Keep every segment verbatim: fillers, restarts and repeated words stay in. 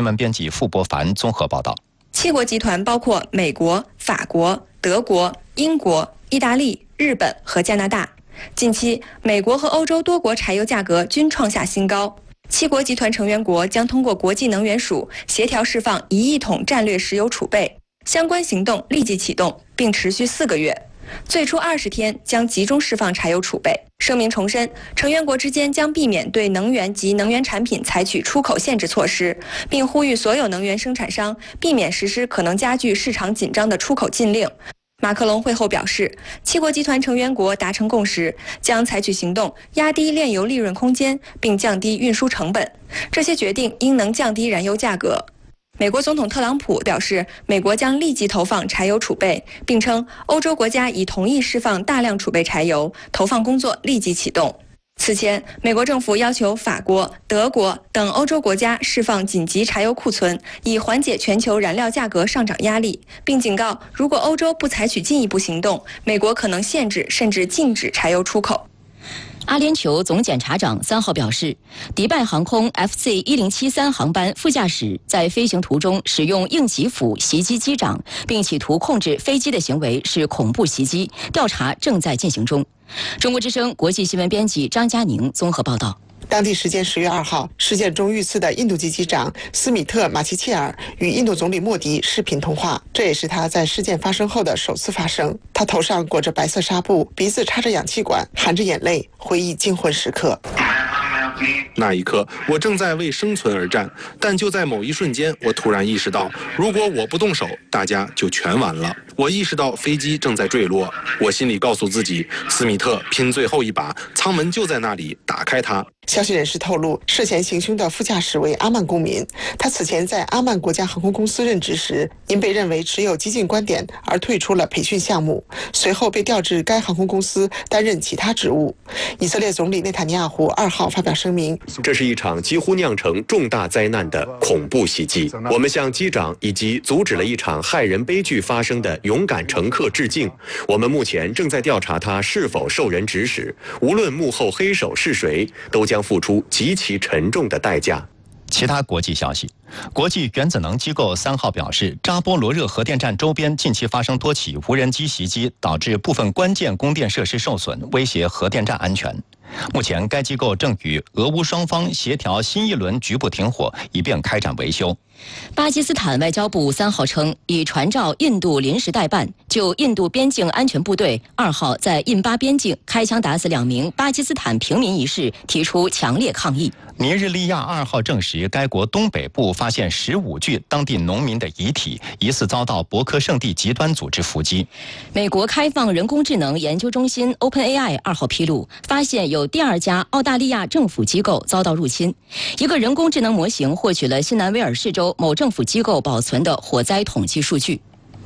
闻编辑傅博凡综合报道。 七国集团包括美国、法国、德国、英国、意大利、日本和加拿大。近期，美国和欧洲多国柴油价格均创下新高。七国集团成员国将通过国际能源署协调释放一亿桶战略石油储备，相关行动立即启动，并持续四个月。最初二十天将集中释放柴油储备。声明重申，成员国之间将避免对能源及能源产品采取出口限制措施，并呼吁所有能源生产商避免实施可能加剧市场紧张的出口禁令。马克龙会后表示，七国集团成员国达成共识，将采取行动压低炼油利润空间，并降低运输成本。这些决定应能降低燃油价格。美国总统特朗普表示，美国将立即投放柴油储备，并称欧洲国家已同意释放大量储备柴油，投放工作立即启动。此前，美国政府要求法国、德国等欧洲国家释放紧急柴油库存，以缓解全球燃料价格上涨压力，并警告，如果欧洲不采取进一步行动，美国可能限制甚至禁止柴油出口。 阿联酋总检察长三号表示，迪拜航空 F Z 一零七三航班副驾驶在飞行途中使用硬击斧袭击机长，并企图控制飞机的行为是恐怖袭击，调查正在进行中。中国之声国际新闻编辑张佳宁综合报道。 当地时间十月二号，事件中遇刺的印度籍机长斯米特·马奇切尔与印度总理莫迪视频通话，这也是他在事件发生后的首次发声。他头上裹着白色纱布，鼻子插着氧气管，含着眼泪，回忆惊魂时刻。 那一刻，我正在为生存而战，但就在某一瞬间，我突然意识到，如果我不动手，大家就全完了。我意识到飞机正在坠落，我心里告诉自己，斯米特拼最后一把，舱门就在那里，打开它。 消息人士透露，涉嫌行凶的副驾驶为阿曼公民。他此前在阿曼国家航空公司任职时，因被认为持有激进观点而退出了培训项目，随后被调至该航空公司担任其他职务。以色列总理内塔尼亚胡二号发表声明， 这是一场几乎酿成重大灾难的恐怖袭击。我们向机长以及阻止了一场害人悲剧发生的勇敢乘客致敬。我们目前正在调查他是否受人指使，无论幕后黑手是谁，都将付出极其沉重的代价。 其他国际消息，国际原子能机构三号表示，扎波罗热核电站周边近期发生多起无人机袭击，导致部分关键供电设施受损，威胁核电站安全。目前，该机构正与俄乌双方协调新一轮局部停火，以便开展维修。 巴基斯坦外交部三号称，已传召印度临时代办就印度边境安全部队二号在印巴边境开枪打死两名巴基斯坦平民一事提出强烈抗议。 尼日利亚二号证实，该国东北部发现十五具当地农民的遗体，疑似遭到博科圣地极端组织伏击。 美国开放人工智能研究中心 OpenAI 二号披露，发现有第二家澳大利亚政府机构遭到入侵。一个人工智能模型获取了新南威尔士州某政府机构保存的火灾统计数据。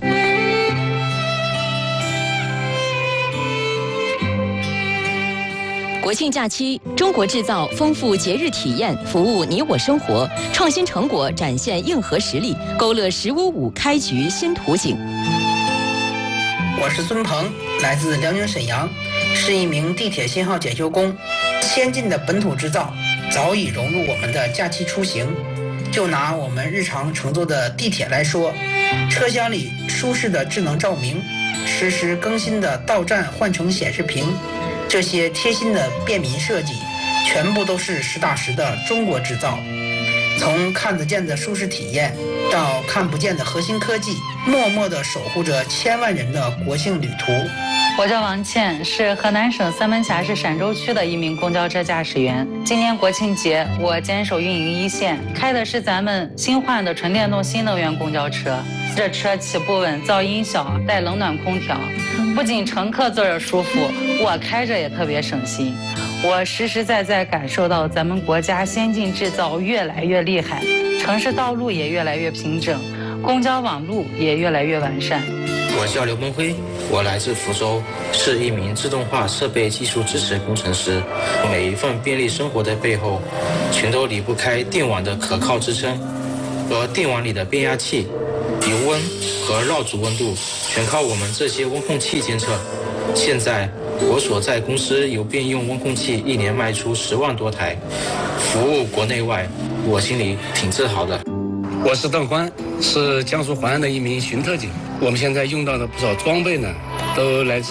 国庆假期，中国制造丰富节日体验，服务你我生活，创新成果展现硬核实力，勾勒“十五五”开局新图景。 我是孙鹏，来自辽宁沈阳，是一名地铁信号检修工。先进的本土制造早已融入我们的假期出行。就拿我们日常乘坐的地铁来说，车厢里舒适的智能照明，实时更新的到站换乘显示屏，这些贴心的便民设计，全部都是实打实的中国制造。从看得见的舒适体验到看不见的核心科技，默默地守护着千万人的国庆旅途。 我叫王倩，是河南省三门峡市陕州区的一名公交车驾驶员。今年国庆节，我坚守运营一线，开的是咱们新换的纯电动新能源公交车。这车起步稳，噪音小，带冷暖空调，不仅乘客坐着舒服，我开着也特别省心。我实实在在感受到咱们国家先进制造越来越厉害，城市道路也越来越平整，公交网路也越来越完善。 我叫刘梦辉，我来自福州，是一名自动化设备技术支持工程师。每一份便利生活的背后，全都离不开电网的可靠支撑，而电网里的变压器、油温和绕组温度，全靠我们这些温控器监测。现在我所在公司有便用温控器一年卖出十万多台，服务国内外，我心里挺自豪的。 我是邓欢，是江苏淮安的一名巡特警。我们现在用到的不少装备呢，都来自